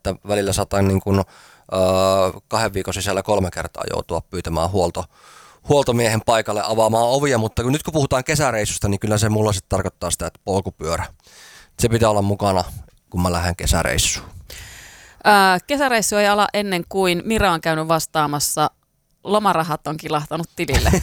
että välillä saattaa niin kuin 2 viikon sisällä 3 kertaa joutua pyytämään huoltomiehen paikalle avaamaan ovia, mutta nyt kun puhutaan kesäreissusta, niin kyllä se mulla sitten tarkoittaa sitä, että polkupyörä. Se pitää olla mukana, kun mä lähden kesäreissuun. Kesäreissu ei ala ennen kuin Mira on käynyt vastaamassa. Lomarahat on kilahtanut tilille.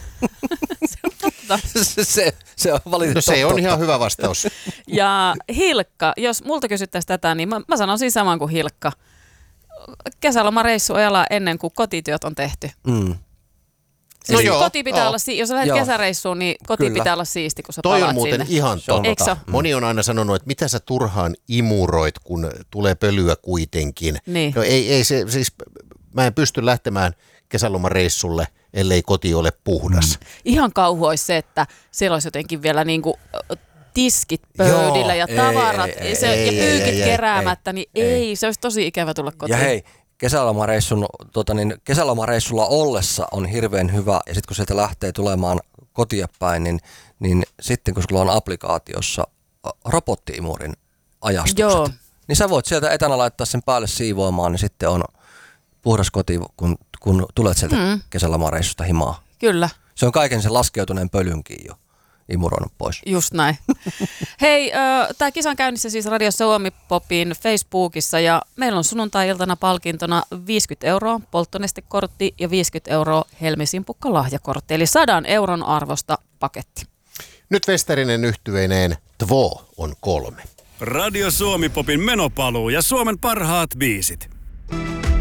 se on valitettavasti. No se on ihan hyvä vastaus. Ja Hilkka, jos multa kysyttäisiin tätä, niin mä sanoisin saman kuin Hilkka. Kesälomareissu ei ala ennen kuin kotityöt on tehty. Siis koti pitää olla, jos lähdet kesäreissuun, niin koti pitää olla siisti, kun sä palaat Toi on muuten sinne. ihan totta. Moni on aina sanonut, että mitä sä turhaan imuroit, kun tulee pölyä kuitenkin. Niin. No ei se, siis mä en pysty lähtemään kesälomareissulle, ellei koti ole puhdas. Ihan kauhu olisi se, että siellä olisi jotenkin vielä niinku tiskit pöydillä ja tavarat ja pyykit keräämättä, niin ei, se olisi tosi ikävä tulla kotiin. Ja hei, kesälomareissulla ollessa on hirveän hyvä, ja sitten kun sieltä lähtee tulemaan kotia päin, niin sitten kun sulla on applikaatiossa robotti-imurin ajastukset, niin sä voit sieltä etänä laittaa sen päälle siivoamaan, niin sitten on puhdas koti, kun tulet sieltä kesälomareissusta himaa. Kyllä. Se on kaiken sen laskeutuneen pölynkin jo imuroinut pois. Just näin. Hei, tämä kisa on käynnissä siis Radio Suomi Popin Facebookissa ja meillä on sunnuntai-iltana palkintona 50 € polttonestekortti ja 50 € Helmi-Simpukka lahjakortti, eli 100 € arvosta paketti. Nyt Westerinen yhtyeineen Tvo on 3. Radio Suomi Popin menopaluu ja Suomen parhaat biisit.